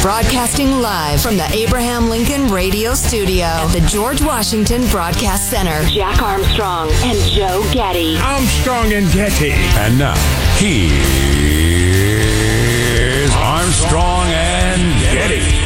Broadcasting live from the Abraham Lincoln Radio Studio at the George Washington Broadcast Center. Jack Armstrong and Joe Getty. Armstrong and Getty. And now, here's Armstrong and Getty.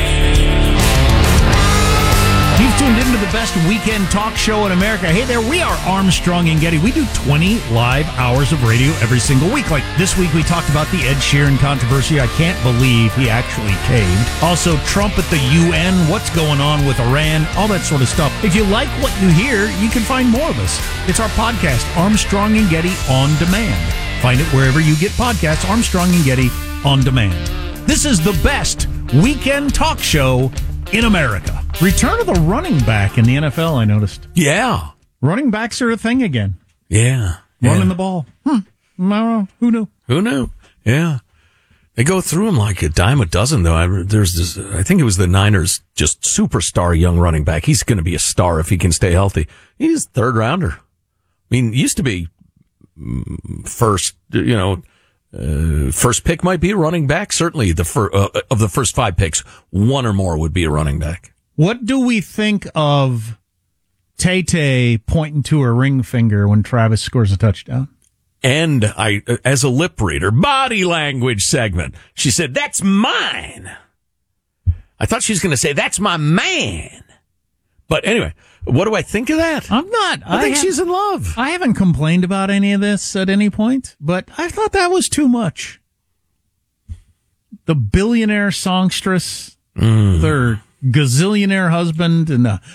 You've tuned into the best weekend talk show in America. Hey there, we are Armstrong and Getty. We do 20 live hours of radio every single week. Like this week, we talked about the Ed Sheeran controversy. I can't believe he actually caved. Also, Trump at the UN, what's going on with Iran, all that sort of stuff. If you like what you hear, you can find more of us. It's our podcast, Armstrong and Getty On Demand. Find it wherever you get podcasts, Armstrong and Getty On Demand. This is the best weekend talk show in America. Return of the running back in the NFL, I noticed. Yeah. Running backs are a thing again. Yeah. Running the ball. Who knew? Who knew? Yeah. They go through them like a dime a dozen, though. There's this, I think it was the Niners, just superstar young running back. He's going to be a star if he can stay healthy. He's third rounder. I mean, used to be first, first pick might be a running back. Certainly of the first 5 picks, one or more would be a running back. What do we think of Tay-Tay pointing to her ring finger when Travis scores a touchdown? And I, as a lip reader, body language segment, she said, "That's mine." I thought she was going to say, "That's my man." But anyway, what do I think of that? I'm not. I think she's in love. I haven't complained about any of this at any point, but I thought that was too much. The billionaire songstress, their gazillionaire husband, and the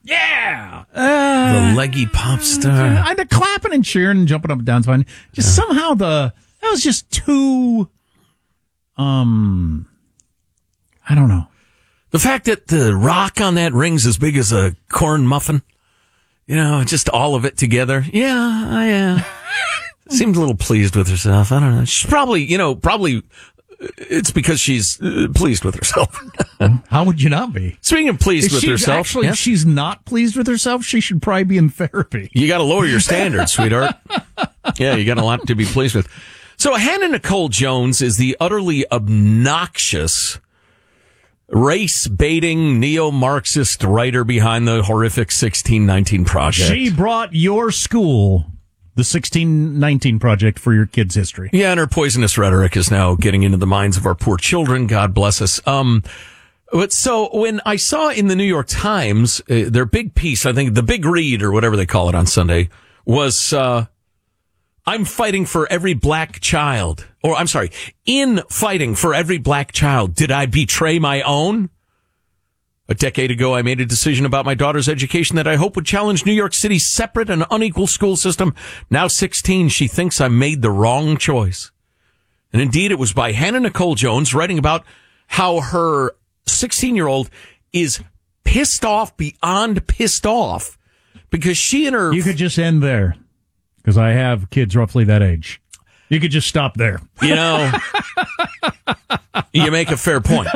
leggy pop star. And the clapping and cheering and jumping up and down is fine. Just somehow that was just too, I don't know. The fact that the rock on that ring's as big as a corn muffin, just all of it together. Yeah, seemed a little pleased with herself. I don't know. She's probably it's because she's pleased with herself. How would you not be? Speaking of pleased with herself. Actually, if she's not pleased with herself, she should probably be in therapy. You got to lower your standards, sweetheart. Yeah, you got a lot to be pleased with. So Hannah Nicole Jones is the utterly obnoxious, race-baiting, neo-Marxist writer behind the horrific 1619 Project. She brought your school the 1619 Project for your kids' history. Yeah, and her poisonous rhetoric is now getting into the minds of our poor children. God bless us. But so when I saw in the New York Times, their big piece, I think the big read or whatever they call it on Sunday, was, I'm fighting for every black child. Or I'm sorry, in fighting for every black child, did I betray my own? A decade ago, I made a decision about my daughter's education that I hope would challenge New York City's separate and unequal school system. Now 16, she thinks I made the wrong choice. And indeed, it was by Hannah Nicole Jones writing about how her 16-year-old is pissed off beyond pissed off because she and her... You could just end there because I have kids roughly that age. You could just stop there. You make a fair point.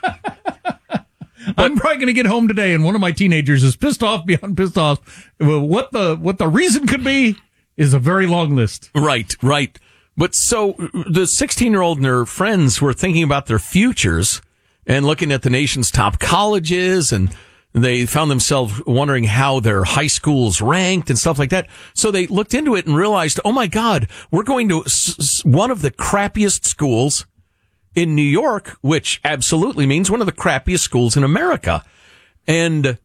I'm probably going to get home today, and one of my teenagers is pissed off beyond pissed off. What the reason could be is a very long list. Right. But so the 16-year-old and her friends were thinking about their futures and looking at the nation's top colleges, and they found themselves wondering how their high schools ranked and stuff like that. So they looked into it and realized, oh my God, we're going to one of the crappiest schools in New York, which absolutely means one of the crappiest schools in America. And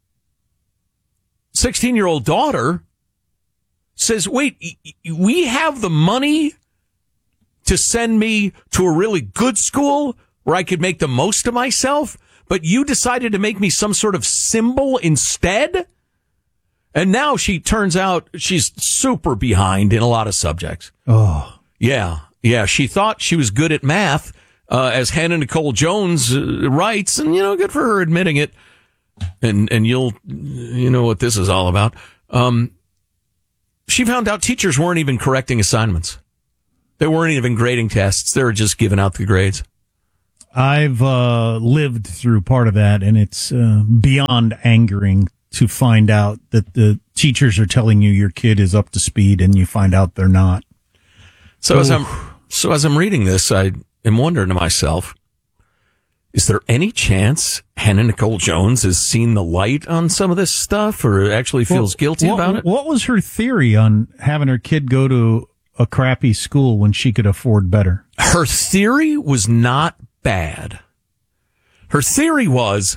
16-year-old daughter says, wait, we have the money to send me to a really good school where I could make the most of myself, but you decided to make me some sort of symbol instead? And now she turns out she's super behind in a lot of subjects. Oh. Yeah. She thought she was good at math, as Hannah Nicole Jones writes, and, good for her admitting it. And you know what this is all about. She found out teachers weren't even correcting assignments. They weren't even grading tests. They were just giving out the grades. I've lived through part of that, and it's beyond angering to find out that the teachers are telling you your kid is up to speed, and you find out they're not. So as I'm reading this, I am wondering to myself, Is there any chance Hannah Nicole Jones has seen the light on some of this stuff or actually feels guilty about it? What was her theory on having her kid go to a crappy school when she could afford better? Her theory was not bad. Her theory was,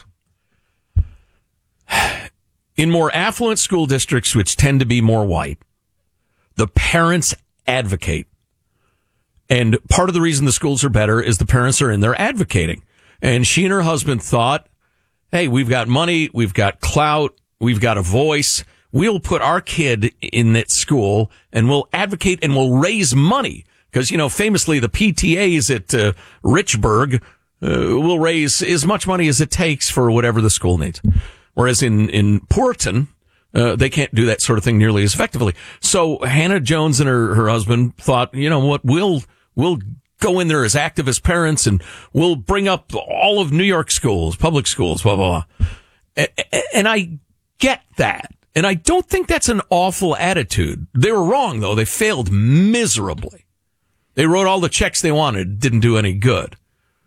in more affluent school districts, which tend to be more white, the parents advocate. And part of the reason the schools are better is the parents are in there advocating. And she and her husband thought, hey, we've got money, we've got clout, we've got a voice. We'll put our kid in that school and we'll advocate and we'll raise money. Because, famously the PTAs at Richburg will raise as much money as it takes for whatever the school needs. Whereas in Puritan, they can't do that sort of thing nearly as effectively. So Hannah Jones and her husband thought, you know what, we'll go in there as active as parents and we'll bring up all of New York schools, public schools, blah, blah, blah. And I get that. And I don't think that's an awful attitude. They were wrong, though. They failed miserably. They wrote all the checks they wanted, didn't do any good.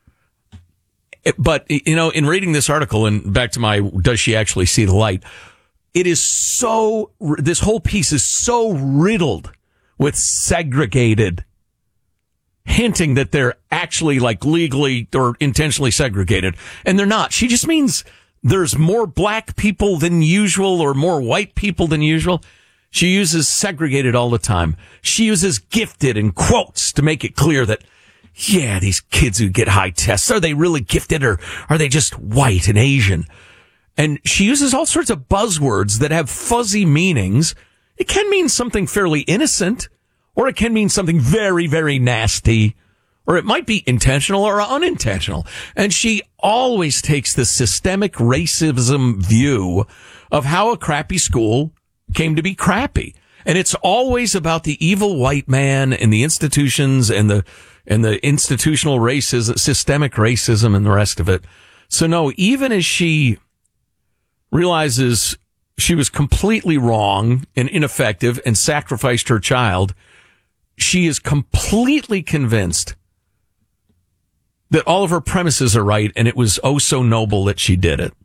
But, in reading this article, and back to my, does she actually see the light? This whole piece is so riddled with segregated, hinting that they're actually legally or intentionally segregated. And they're not. She just means there's more black people than usual or more white people than usual. She uses segregated all the time. She uses gifted in quotes to make it clear that, yeah, these kids who get high tests, are they really gifted or are they just white and Asian? And she uses all sorts of buzzwords that have fuzzy meanings. It can mean something fairly innocent, or it can mean something very, very nasty, or it might be intentional or unintentional. And she always takes the systemic racism view of how a crappy school came to be crappy. And it's always about the evil white man and the institutions and the institutional racism, systemic racism and the rest of it. So no, even as she realizes she was completely wrong and ineffective and sacrificed her child, she is completely convinced that all of her premises are right and it was oh so noble that she did it.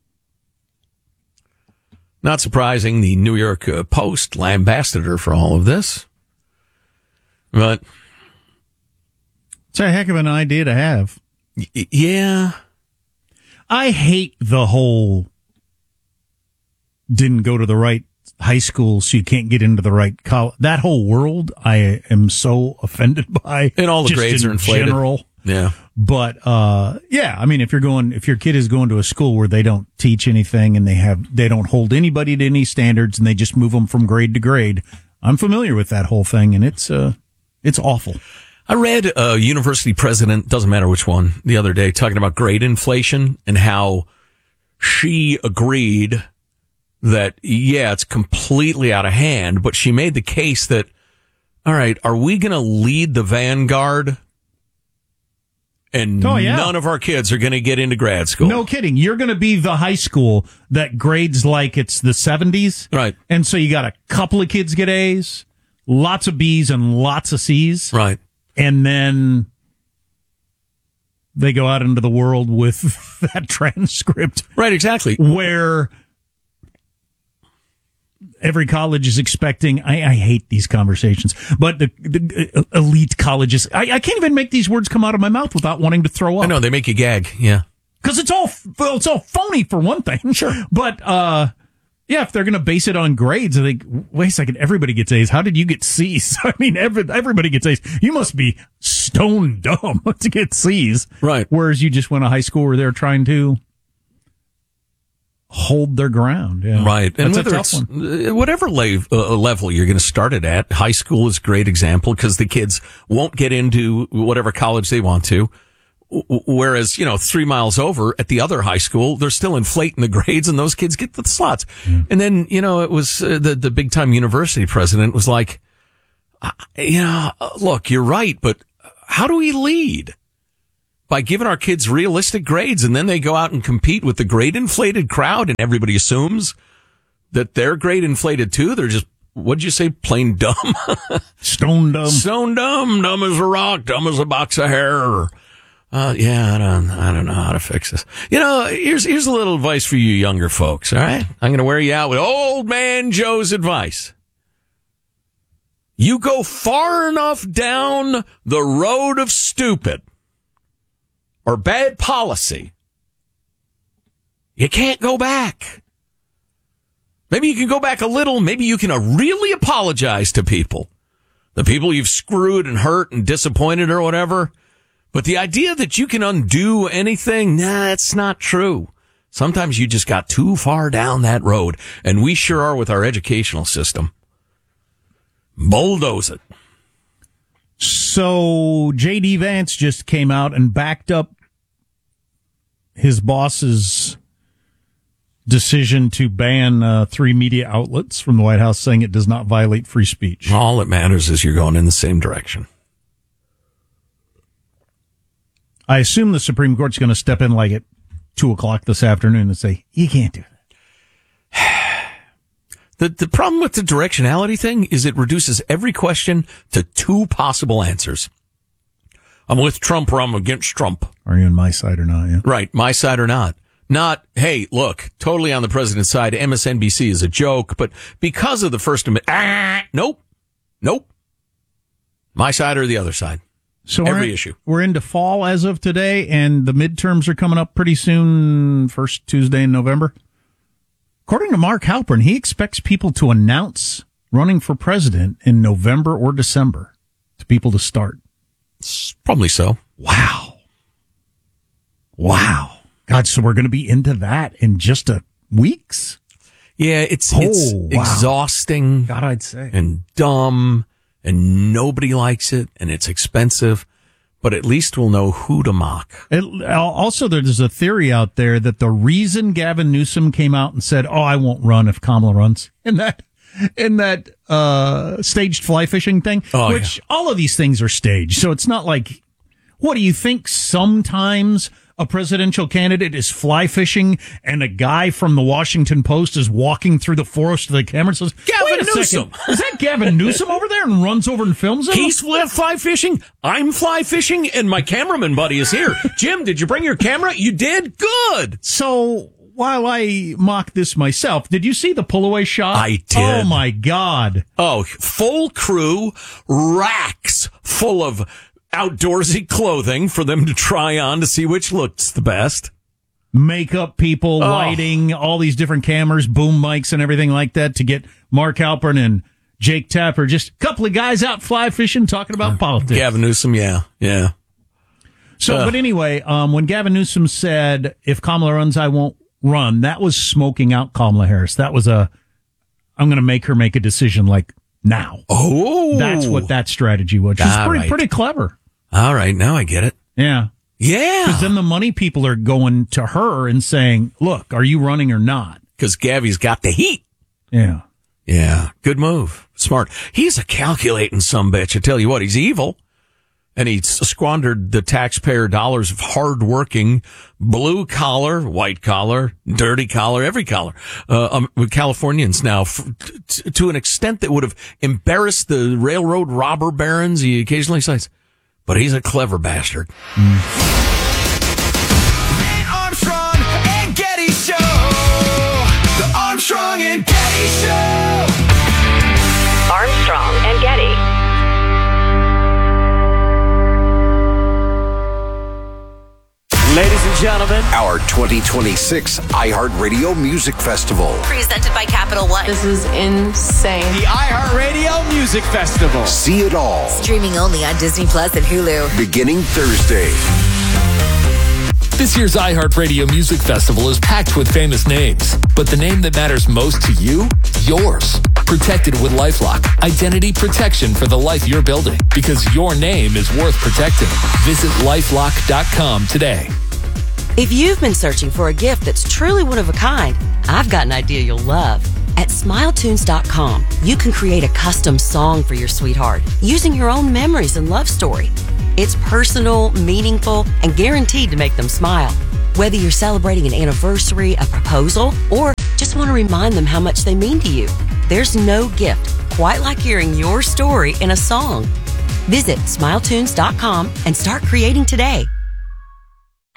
Not surprising, the New York Post lambasted her for all of this. But it's a heck of an idea to have. Yeah. I hate the whole didn't go to the right high school so you can't get into the right college. That whole world I am so offended by. And all the grades are inflated. General. Yeah. But, yeah, I mean, if your kid is going to a school where they don't teach anything and they don't hold anybody to any standards and they just move them from grade to grade, I'm familiar with that whole thing and it's awful. I read a university president, doesn't matter which one, the other day talking about grade inflation and how she agreed that, yeah, it's completely out of hand, but she made the case that, all right, are we going to lead the vanguard? And none of our kids are going to get into grad school. No kidding. You're going to be the high school that grades like it's the 70s. Right. And so you got a couple of kids get A's, lots of B's and lots of C's. Right. And then they go out into the world with that transcript. Right, exactly. Where every college is expecting, I hate these conversations, but the elite colleges, I can't even make these words come out of my mouth without wanting to throw up. I know, they make you gag, yeah. Because it's all phony for one thing. Sure. But, yeah, if they're going to base it on grades, I think, wait a second, everybody gets A's. How did you get C's? I mean, everybody gets A's. You must be stone dumb to get C's. Right. Whereas you just went to high school where they're trying to hold their ground. Yeah. Right. And that's whether it's whatever level you're going to start it at, high school is a great example because the kids won't get into whatever college they want to. Whereas, 3 miles over at the other high school, they're still inflating the grades and those kids get the slots. Mm. And then, it was the big time university president was like, look, you're right, but how do we lead? By giving our kids realistic grades and then they go out and compete with the grade inflated crowd and everybody assumes that they're grade inflated too. They're just, what'd you say? Plain dumb? Stone dumb. Stone dumb. Dumb as a rock. Dumb as a box of hair. Yeah, I don't know how to fix this. Here's a little advice for you younger folks, all right? I'm going to wear you out with old man Joe's advice. You go far enough down the road of stupid or bad policy, you can't go back. Maybe you can go back a little. Maybe you can really apologize to people. The people you've screwed and hurt and disappointed or whatever. But the idea that you can undo anything, that's not true. Sometimes you just got too far down that road. And we sure are with our educational system. Bulldoze it. So J.D. Vance just came out and backed up his boss's decision to ban 3 media outlets from the White House, saying it does not violate free speech. All that matters is you're going in the same direction. I assume the Supreme Court's going to step in like at 2:00 this afternoon and say, you can't do that. The problem with the directionality thing is it reduces every question to 2 possible answers. I'm with Trump or I'm against Trump. Are you on my side or not? Yeah. Right, my side or not. Not, hey, look, totally on the president's side. MSNBC is a joke, but because of the First Amendment, nope. My side or the other side. So every issue. We're into fall as of today, and the midterms are coming up pretty soon, first Tuesday in November. According to Mark Halpern, he expects people to announce running for president in November or December to people to start. Probably so. Wow. God, so we're going to be into that in just weeks? Yeah, it's exhausting. God, I'd say. And dumb, and nobody likes it, and it's expensive, but at least we'll know who to mock. Also, there's a theory out there that the reason Gavin Newsom came out and said, I won't run if Kamala runs, in that staged fly fishing thing, which all of these things are staged. So it's not like, what do you think sometimes a presidential candidate is fly fishing and a guy from the Washington Post is walking through the forest to the camera and says, Gavin Newsom. Is that Gavin Newsom over there, and runs over and films him? He's fly fishing. I'm fly fishing, and my cameraman buddy is here. Jim, did you bring your camera? You did? Good. So while I mock this myself, did you see the pull-away shot? I did. Oh, my God. Oh, full crew, racks full of outdoorsy clothing for them to try on to see which looks the best. Makeup people, lighting, all these different cameras, boom mics and everything like that to get Mark Halpern and Jake Tapper, just a couple of guys out fly fishing talking about politics. Gavin Newsom, yeah. So, but anyway, when Gavin Newsom said, if Kamala runs, I won't run, that was smoking out Kamala Harris. That was I'm going to make her make a decision like now. Oh. That's what that strategy was. She's pretty clever. All right, now I get it. Yeah. Yeah. Because then the money people are going to her and saying, look, are you running or not? Because Gavi's got the heat. Yeah. Yeah. Good move. Smart. He's a calculating sumbitch. I tell you what, he's evil. And he squandered the taxpayer dollars of hardworking, blue collar, white collar, dirty collar, every collar, Californians now to an extent that would have embarrassed the railroad robber barons he occasionally cites. But he's a clever bastard. The Armstrong and Getty Show. The Armstrong and Getty Show. Armstrong and Getty. Ladies and gentlemen, our 2026 iHeartRadio Music Festival. Presented by Capital One. This is insane. the iHeartRadio Music Festival. See it all. Streaming only on Disney Plus and Hulu. Beginning Thursday. This year's iHeartRadio Music Festival is packed with famous names, but the name that matters most to you? Yours. Protected with LifeLock. Identity protection for the life you're building, because your name is worth protecting. Visit LifeLock.com today. If you've been searching for a gift that's truly one of a kind, I've got an idea you'll love. At SmileTunes.com, you can create a custom song for your sweetheart using your own memories and love story. It's personal, meaningful, and guaranteed to make them smile. Whether you're celebrating an anniversary, a proposal, or just want to remind them how much they mean to you, there's no gift quite like hearing your story in a song. Visit SmileTunes.com and start creating today.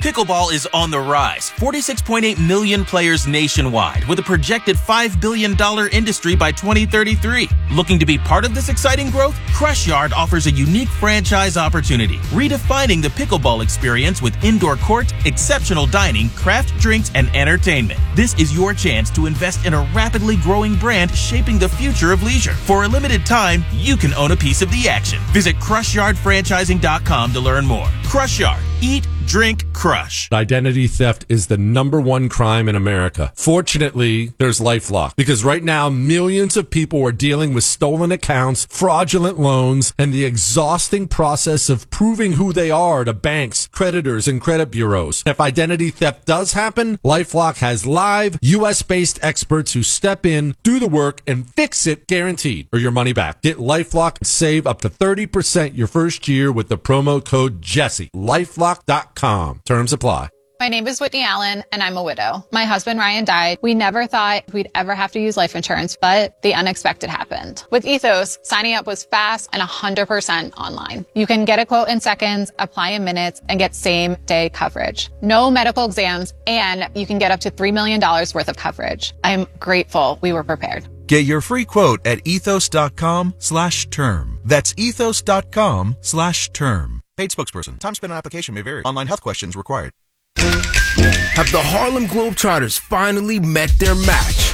Pickleball is on the rise. 46.8 million players nationwide, with a projected $5 billion industry by 2033. Looking to be part of this exciting growth? Crush Yard offers a unique franchise opportunity, redefining the pickleball experience with indoor court, exceptional dining, craft drinks, and entertainment. This is your chance to invest in a rapidly growing brand shaping the future of leisure. For a limited time, you can own a piece of the action. Visit CrushYardFranchising.com to learn more. Crush Yard. Eat, drink, crush. Identity theft is the #1 crime in America. Fortunately, there's LifeLock, because right now millions of people are dealing with stolen accounts, fraudulent loans, and the exhausting process of proving who they are to banks, creditors, and credit bureaus. If identity theft does happen, LifeLock has live US-based experts who step in, do the work, and fix it guaranteed, or your money back. Get LifeLock and save up to 30% your first year with the promo code Jesse. LifeLock.com. Terms apply. My name is Whitney Allen, and I'm a widow. My husband, Ryan, died. We never thought we'd ever have to use life insurance, but the unexpected happened. With Ethos, signing up was fast and 100% online. You can get a quote in seconds, apply in minutes, and get same-day coverage. No medical exams, and you can get up to $3 million worth of coverage. I'm grateful we were prepared. Get your free quote at ethos.com/term. That's ethos.com/term. Paid spokesperson. Time spent on application may vary. Online health questions required. Have the Harlem Globetrotters finally met their match?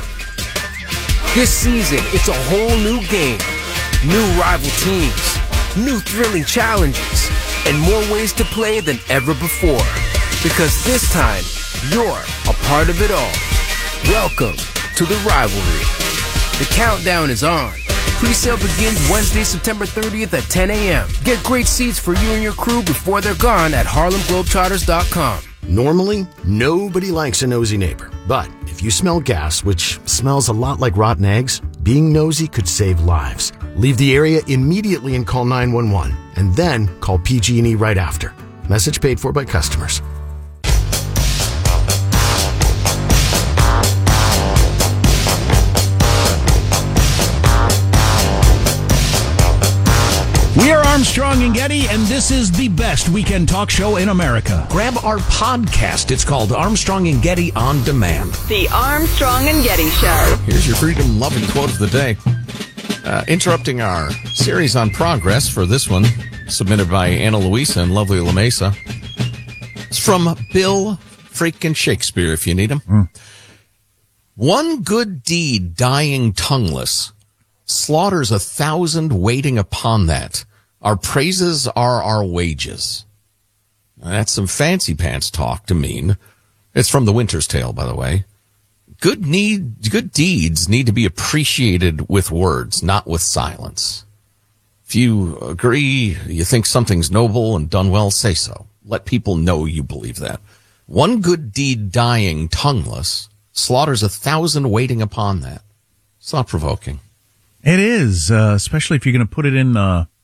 This season, it's a whole new game. New rival teams, new thrilling challenges, and more ways to play than ever before. Because this time, you're a part of it all. Welcome to the rivalry. The countdown is on. Pre-sale begins Wednesday, September 30th at 10 a.m. Get great seats for you and your crew before they're gone at HarlemGlobetrotters.com. Normally, nobody likes a nosy neighbor. But if you smell gas, which smells a lot like rotten eggs, being nosy could save lives. Leave the area immediately and call 911. And then call PG&E right after. Message paid for by customers. We are Armstrong and Getty, and this is the best weekend talk show in America. Grab our podcast. It's called Armstrong and Getty On Demand. The Armstrong and Getty Show. Here's your freedom-loving quote of the day. Interrupting our series on progress for this one, submitted by Anna Luisa and lovely La Mesa. It's from Bill freaking Shakespeare, if you need him. One good deed dying tongueless slaughters 1,000 waiting upon that. Our praises are our wages. Now, that's some fancy pants talk to mean. It's from The Winter's Tale, by the way. Good deeds need to be appreciated with words, not with silence. If you agree, you think something's noble and done well, say so. Let people know you believe that. One good deed dying tongueless slaughters 1,000 waiting upon that. It's not provoking. It is, especially if you're going to put it in,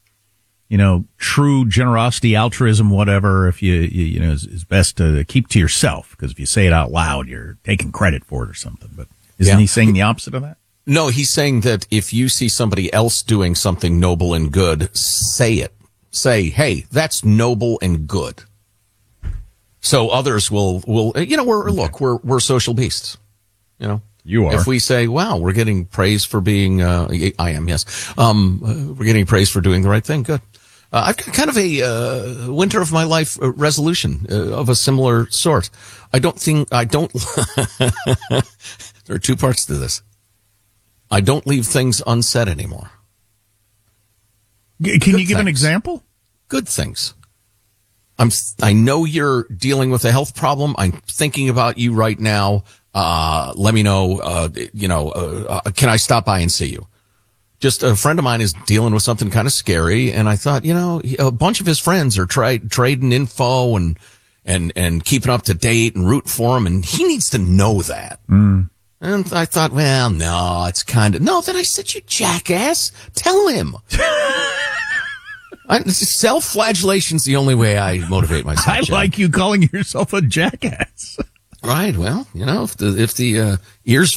true generosity, altruism, whatever. If it's best to keep to yourself, because if you say it out loud, you're taking credit for it or something. But isn't he saying the opposite of that? No, he's saying that if you see somebody else doing something noble and good, say it. Say, hey, that's noble and good. So others will, we're social beasts, You are. If we say, wow, we're getting praise for being, I am, yes. We're getting praise for doing the right thing. Good. I've got kind of a winter of my life resolution of a similar sort. There are two parts to this. I don't leave things unsaid anymore. Can you give an example? Good things. I know you're dealing with a health problem. I'm thinking about you right now. Let me know, can I stop by and see you? Just a friend of mine is dealing with something kind of scary, and I thought, a bunch of his friends are trading info and keeping up to date and rooting for him, and he needs to know that. And I thought, well, no, it's no, then I said, you jackass, tell him. Self-flagellation's the only way I motivate myself. I like you calling yourself a jackass. Right. Well, if the ears